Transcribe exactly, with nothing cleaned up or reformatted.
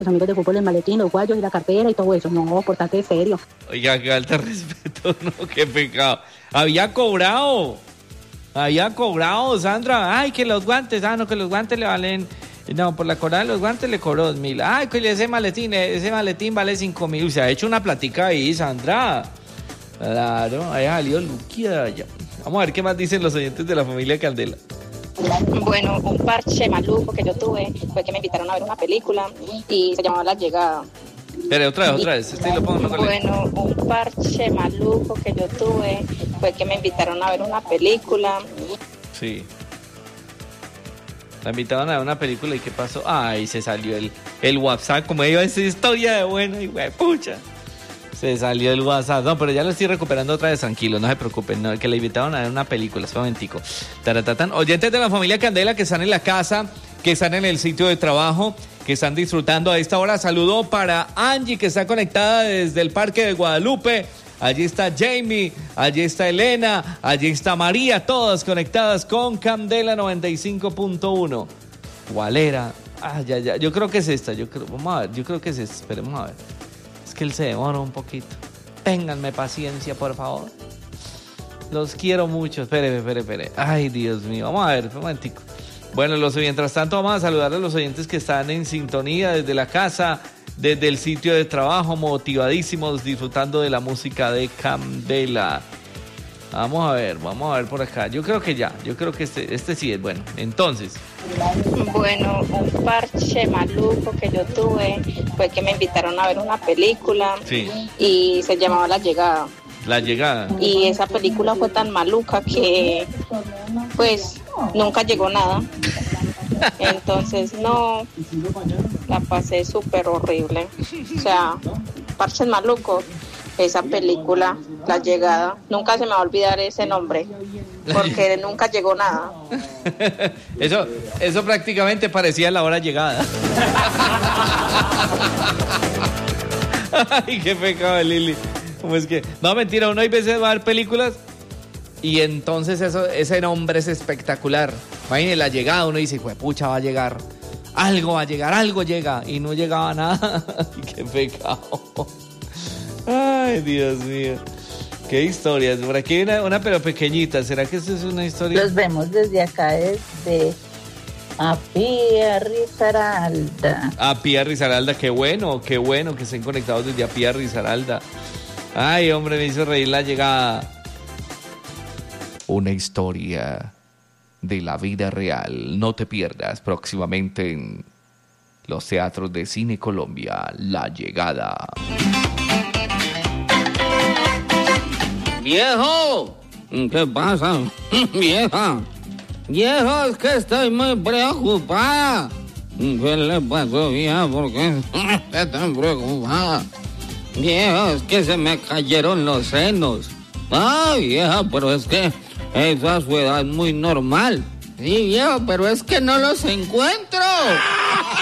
los amigos de fútbol, el maletín, los guayos y la cartera y todo eso. No, portate serio. Oiga, qué alta respeto, no, qué pecado. Había cobrado, había cobrado, Sandra. Ay, que los guantes, ah, no, que los guantes le valen... No, por la cobrada de los guantes le cobró dos mil. Ay, que ese maletín, ese maletín vale cinco mil. Se ha hecho una platica ahí, Sandra. Claro, ahí salió Luquia ya. Vamos a ver qué más dicen los oyentes de la familia Candela. Bueno, un parche maluco que yo tuve fue que me invitaron a ver una película y se llamaba La Llegada. Espera, otra vez, otra vez. Este lo pongo, no bueno, un parche maluco que yo tuve fue que me invitaron a ver una película. Sí. La invitaron a ver una película y ¿qué pasó? Ay, se salió el, el WhatsApp, como iba esa historia de buena y güey, pucha. Se salió el WhatsApp. No, pero ya lo estoy recuperando otra vez, tranquilo, no se preocupen. No, que le invitaron a ver una película, es un momentico. Taratatan. Oyentes de la familia Candela que están en la casa, que están en el sitio de trabajo, que están disfrutando a esta hora. Saludo para Angie, que está conectada desde el Parque de Guadalupe. Allí está Jamie, allí está Elena, allí está María, todas conectadas con Candela noventa y cinco punto uno. ¿Cuál era? Ah, ya, ya, yo creo que es esta, yo creo, vamos a ver, yo creo que es esta, esperemos a ver. Es que él se demora un poquito. Ténganme paciencia, por favor. Los quiero mucho, espere, espere, espere. Ay, Dios mío, vamos a ver, un momentico. Bueno, los, mientras tanto vamos a saludar a los oyentes que están en sintonía desde la casa, desde el sitio de trabajo, motivadísimos, disfrutando de la música de Candela. Vamos a ver, vamos a ver por acá. Yo creo que ya, yo creo que este, este sí es bueno. Entonces. Bueno, un parche maluco que yo tuve fue que me invitaron a ver una película. Sí. Y se llamaba La Llegada. La Llegada. Y esa película fue tan maluca que, pues, nunca llegó nada. Entonces, no, la pasé súper horrible. O sea, parches malucos, esa película, La Llegada, nunca se me va a olvidar ese nombre, porque nunca llegó nada. Eso, eso prácticamente parecía La Hora Llegada. Ay, qué pecado, Lili. ¿Cómo es que? No, mentira, uno hay veces va a ver películas y entonces eso, ese nombre es espectacular. Imagínate La Llegada, uno dice, pucha, va a llegar, algo va a llegar, algo llega, y no llegaba nada. Ay, qué pecado. Ay, Dios mío. Qué historias. Por aquí hay una, una pero pequeñita. ¿Será que esto es una historia? Los vemos desde acá, desde Apía Risaralda. Apía Risaralda, qué bueno, qué bueno que estén conectados desde Apía Risaralda. Ay, hombre, me hizo reír La Llegada. Una historia de la vida real. No te pierdas próximamente en los teatros de Cine Colombia, La Llegada. ¡Viejo! ¿Qué pasa? ¡Vieja! ¡Viejo, es que estoy muy preocupada! ¿Qué le pasó, vieja? ¿Por qué está tan preocupada? Viejo, es que se me cayeron los senos. ¡Ay, vieja, pero es que eso a su edad es muy normal! Sí, viejo, pero es que no los encuentro.